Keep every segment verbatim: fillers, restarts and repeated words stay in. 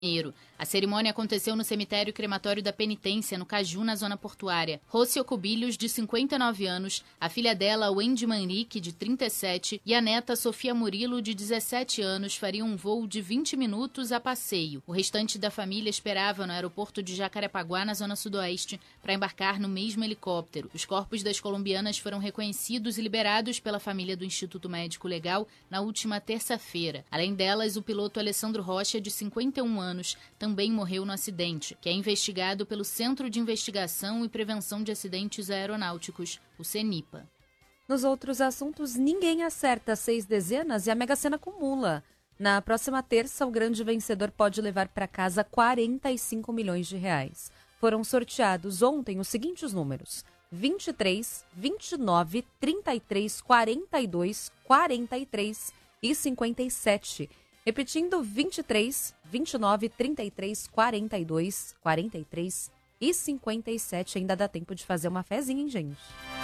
A cerimônia aconteceu no cemitério crematório da Penitência, no Caju, na zona portuária. Rossi Ocubilhos, de cinquenta e nove anos, a filha dela, Wendy Manrique, de trinta e sete, e a neta, Sofia Murilo, de dezessete anos, fariam um voo de vinte minutos a passeio. O restante da família esperava no aeroporto de Jacarepaguá, na zona sudoeste, para embarcar no mesmo helicóptero. Os corpos das colombianas foram reconhecidos e liberados pela família do Instituto Médico Legal na última terça-feira. Além delas, o piloto Alessandro Rocha, de cinquenta e um anos, também morreu no acidente, que é investigado pelo Centro de Investigação e Prevenção de Acidentes Aeronáuticos, o CENIPA. Nos outros assuntos, ninguém acerta seis dezenas e a Mega Sena acumula. Na próxima terça, o grande vencedor pode levar para casa quarenta e cinco milhões de reais. Foram sorteados ontem os seguintes números: vinte e três, vinte e nove, trinta e três, quarenta e dois, quarenta e três e cinquenta e sete. Repetindo, vinte e três, vinte e nove, trinta e três, quarenta e dois, quarenta e três e cinquenta e sete. Ainda dá tempo de fazer uma fezinha, hein, gente?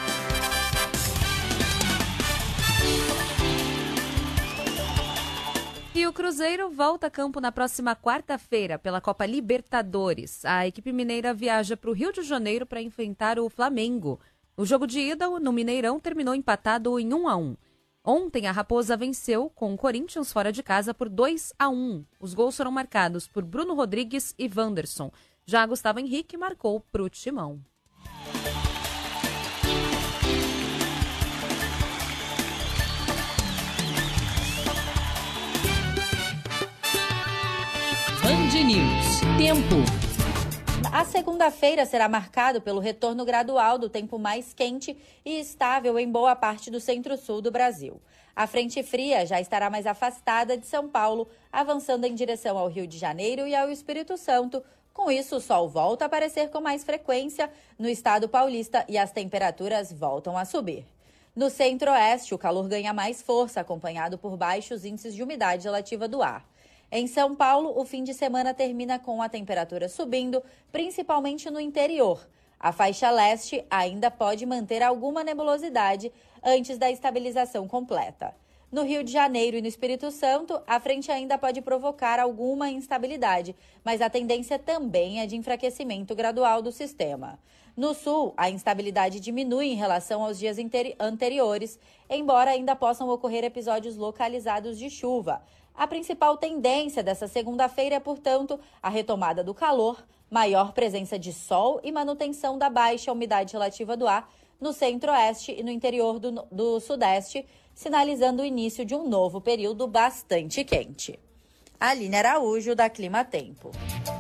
E o Cruzeiro volta a campo na próxima quarta-feira pela Copa Libertadores. A equipe mineira viaja para o Rio de Janeiro para enfrentar o Flamengo. O jogo de ida no Mineirão terminou empatado em um a um. Ontem, a Raposa venceu com o Corinthians fora de casa por dois a um. Os gols foram marcados por Bruno Rodrigues e Wanderson. Já Gustavo Henrique marcou para o Timão. Band News. Tempo. A segunda-feira será marcado pelo retorno gradual do tempo mais quente e estável em boa parte do centro-sul do Brasil. A frente fria já estará mais afastada de São Paulo, avançando em direção ao Rio de Janeiro e ao Espírito Santo. Com isso, o sol volta a aparecer com mais frequência no estado paulista e as temperaturas voltam a subir. No centro-oeste, o calor ganha mais força, acompanhado por baixos índices de umidade relativa do ar. Em São Paulo, o fim de semana termina com a temperatura subindo, principalmente no interior. A faixa leste ainda pode manter alguma nebulosidade antes da estabilização completa. No Rio de Janeiro e no Espírito Santo, a frente ainda pode provocar alguma instabilidade, mas a tendência também é de enfraquecimento gradual do sistema. No sul, a instabilidade diminui em relação aos dias anteriores, embora ainda possam ocorrer episódios localizados de chuva. A principal tendência dessa segunda-feira é, portanto, a retomada do calor, maior presença de sol e manutenção da baixa umidade relativa do ar no centro-oeste e no interior do, do sudeste, sinalizando o início de um novo período bastante quente. Aline Araújo, da Clima Tempo.